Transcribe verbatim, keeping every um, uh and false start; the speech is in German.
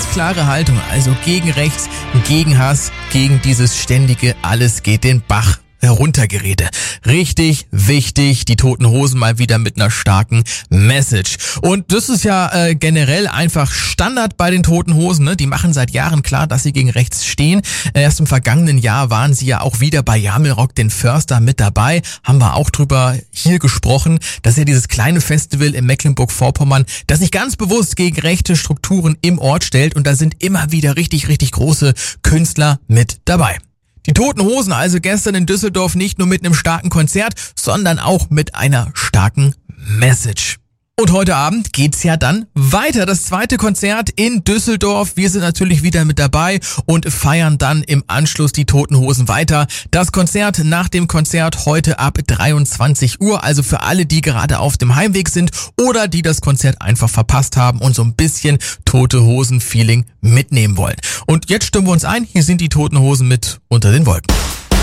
ganz klare Haltung, also gegen rechts, gegen Hass, gegen dieses ständige alles geht den Bach heruntergerede. Richtig wichtig, die Toten Hosen mal wieder mit einer starken Message. Und das ist ja äh, generell einfach Standard bei den Toten Hosen. Ne? Die machen seit Jahren klar, dass sie gegen rechts stehen. Erst im vergangenen Jahr waren sie ja auch wieder bei Jamelrock den Förster mit dabei. Haben wir auch drüber hier gesprochen. Das ist ja dieses kleine Festival in Mecklenburg-Vorpommern, das sich ganz bewusst gegen rechte Strukturen im Ort stellt. Und da sind immer wieder richtig, richtig große Künstler mit dabei. Die Toten Hosen also gestern in Düsseldorf nicht nur mit einem starken Konzert, sondern auch mit einer starken Message. Und heute Abend geht's ja dann weiter. Das zweite Konzert in Düsseldorf. Wir sind natürlich wieder mit dabei und feiern dann im Anschluss die Toten Hosen weiter. Das Konzert nach dem Konzert heute ab dreiundzwanzig Uhr. Also für alle, die gerade auf dem Heimweg sind oder die das Konzert einfach verpasst haben und so ein bisschen Tote Hosen Feeling mitnehmen wollen. Und jetzt stimmen wir uns ein. Hier sind die Toten Hosen mit Unter den Wolken.